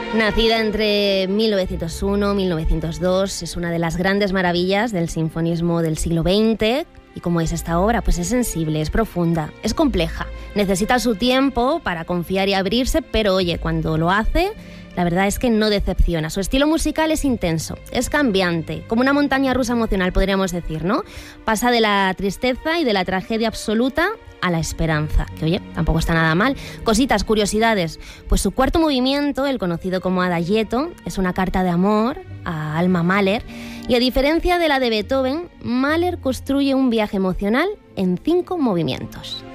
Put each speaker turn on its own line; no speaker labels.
Nacida entre 1901 y 1902, es una de las grandes maravillas del sinfonismo del siglo XX. Y como es esta obra, pues es sensible, es profunda, es compleja. Necesita su tiempo para confiar y abrirse, pero oye, cuando lo hace, la verdad es que no decepciona. Su estilo musical es intenso, es cambiante, como una montaña rusa emocional, podríamos decir, ¿no? Pasa de la tristeza y de la tragedia absoluta a la esperanza, que oye, tampoco está nada mal. Cositas, curiosidades, pues su cuarto movimiento, el conocido como Adagietto, es una carta de amor a Alma Mahler, y a diferencia de la de Beethoven, Mahler construye un viaje emocional en 5 movimientos.